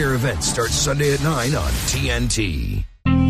premiere event starts Sunday at 9 on TNT.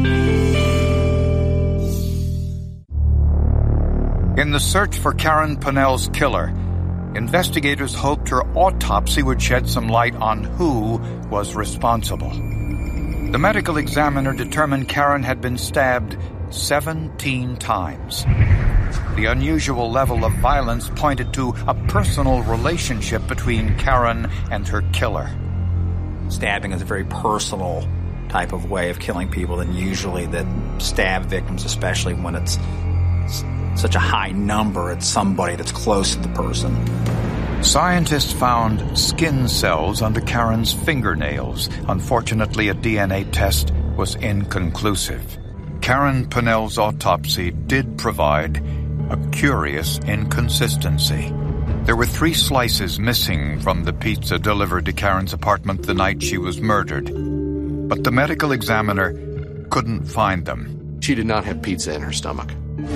In the search for Karen Pennell's killer, investigators hoped her autopsy would shed some light on who was responsible. The medical examiner determined Karen had been stabbed 17 times. The unusual level of violence pointed to a personal relationship between Karen and her killer. Stabbing is a very personal type of way of killing people, and usually that stab victims, especially when it's such a high number, it's somebody that's close to the person. Scientists found skin cells under Karen's fingernails. Unfortunately, a DNA test was inconclusive. Karen Pennell's autopsy did provide a curious inconsistency. There were 3 slices missing from the pizza delivered to Karen's apartment the night she was murdered, but the medical examiner couldn't find them. She did not have pizza in her stomach.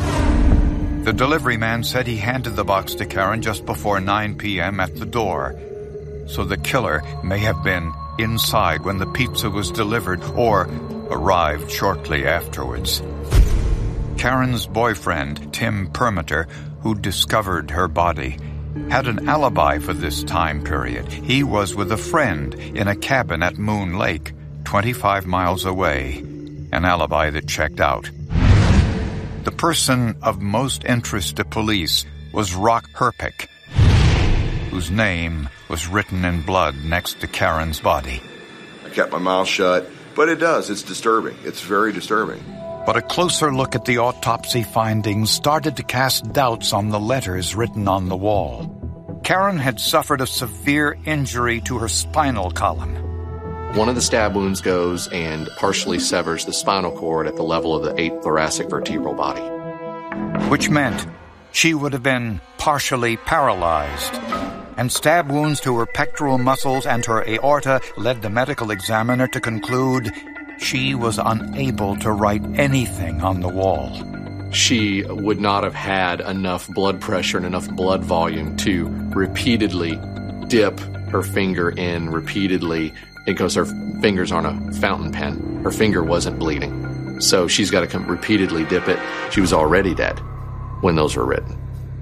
The delivery man said he handed the box to Karen just before 9 p.m. at the door, so the killer may have been inside when the pizza was delivered or arrived shortly afterwards. Karen's boyfriend, Tim Permeter, who discovered her body, had an alibi for this time period. He was with a friend in a cabin at Moon Lake, 25 miles away, an alibi that checked out. The person of most interest to police was Rock Herpick, whose name was written in blood next to Karen's body. I kept my mouth shut, but it's disturbing. It's very disturbing. But a closer look at the autopsy findings started to cast doubts on the letters written on the wall. Karen had suffered a severe injury to her spinal column. One of the stab wounds goes and partially severs the spinal cord at the level of the 8th thoracic vertebral body, which meant she would have been partially paralyzed. And stab wounds to her pectoral muscles and her aorta led the medical examiner to conclude she was unable to write anything on the wall. She would not have had enough blood pressure and enough blood volume to repeatedly dip her finger in repeatedly, because her fingers aren't a fountain pen. Her finger wasn't bleeding. So she's got to repeatedly dip it. She was already dead when those were written.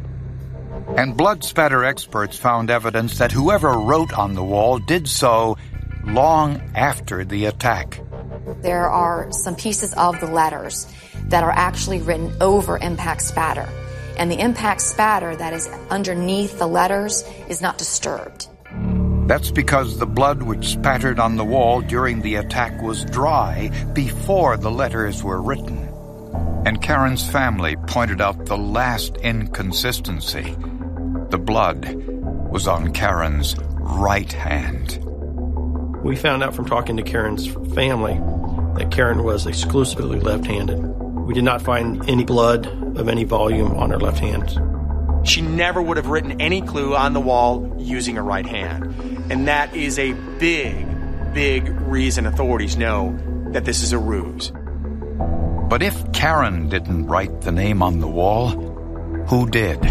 And blood spatter experts found evidence that whoever wrote on the wall did so long after the attack. There are some pieces of the letters that are actually written over impact spatter. And the impact spatter that is underneath the letters is not disturbed. That's because the blood which spattered on the wall during the attack was dry before the letters were written. And Karen's family pointed out the last inconsistency. The blood was on Karen's right hand. We found out from talking to Karen's family that Karen was exclusively left-handed. We did not find any blood of any volume on her left hand. She never would have written any clue on the wall using her right hand. And that is a big, big reason authorities know that this is a ruse. But if Karen didn't write the name on the wall, who did?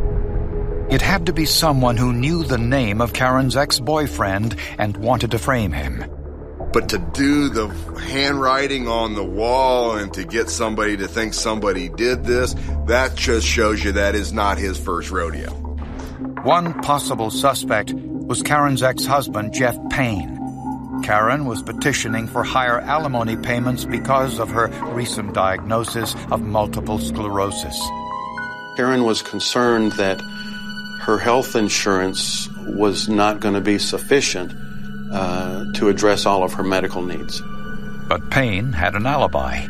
It had to be someone who knew the name of Karen's ex-boyfriend and wanted to frame him. But to do the handwriting on the wall and to get somebody to think somebody did this, that just shows you that is not his first rodeo. One possible suspect was Karen's ex-husband, Jeff Payne. Karen was petitioning for higher alimony payments because of her recent diagnosis of multiple sclerosis. Karen was concerned that her health insurance was not going to be sufficient to address all of her medical needs. But Payne had an alibi.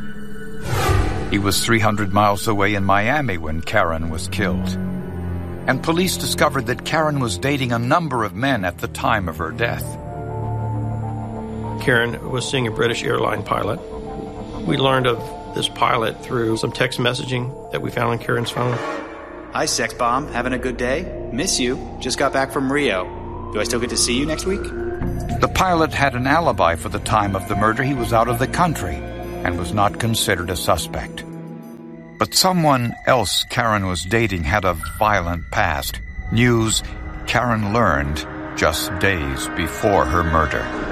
He was 300 miles away in Miami when Karen was killed. And police discovered that Karen was dating a number of men at the time of her death. Karen was seeing a British airline pilot. We learned of this pilot through some text messaging that we found on Karen's phone. Hi, sex bomb. Having a good day? Miss you. Just got back from Rio. Do I still get to see you next week? The pilot had an alibi for the time of the murder. He was out of the country and was not considered a suspect. But someone else Karen was dating had a violent past. News Karen learned just days before her murder.